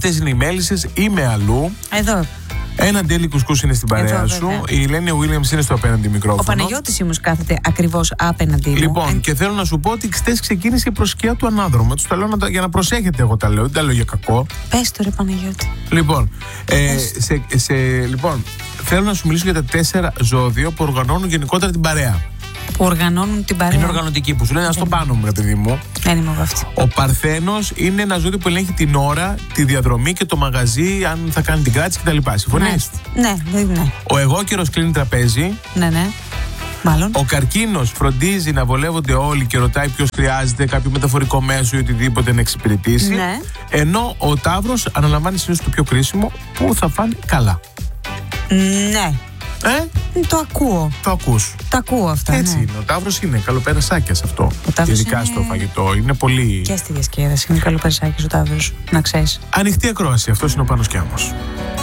Αυτές είναι οι Μέλισσες. Είμαι αλλού. Εδώ. Ένα Ντέλι Κουσκούς είναι στην παρέα σου. Η Ελένη Williams είναι στο απέναντι μικρόφωνο. Ο Παναγιώτης όμως κάθεται ακριβώς απέναντί μου. Λοιπόν, και θέλω να σου πω ότι χτες ξεκίνησε η προσκεία του ανάδρομου. Τους τα λέω για να προσέχετε, εγώ τα λέω. Δεν τα λέω για κακό. Πες το, ρε Παναγιώτη. Λοιπόν, λοιπόν, θέλω να σου μιλήσω για τα 4 ζώδια που οργανώνουν γενικότερα την παρέα. Που οργανώνουν την παρέα. Είναι οργανωτικοί που σου λένε, ας το πάνω μου, ρε παιδί μου. Δεν είμαι εγώ αυτή. Ο Παρθένος είναι ένα ζώδιο που ελέγχει την ώρα, τη διαδρομή και το μαγαζί, αν θα κάνει την κράτηση κτλ. Συμφωνείς? Ναι. Ο Εγώκερος κλείνει τραπέζι. Ναι. Μάλλον. Ο Καρκίνος φροντίζει να βολεύονται όλοι και ρωτάει ποιος χρειάζεται κάποιο μεταφορικό μέσο ή οτιδήποτε να εξυπηρετήσει. Ναι. Ενώ ο Ταύρος αναλαμβάνει συνήθως το πιο κρίσιμο, που θα φάνε καλά. Ναι. Το ακούω. Το ακούς. Τα ακούω αυτά. Έτσι ναι. είναι. Ο Ταύρος είναι καλοπερασάκιας αυτό. Ειδικά είναι... στο φαγητό. Είναι πολύ. Και στη διασκέδαση είναι καλοπερασάκης ο Ταύρος. Να ξέρεις. Ανοιχτή ακρόαση. Αυτός είναι ο Πάνος Κιάμος.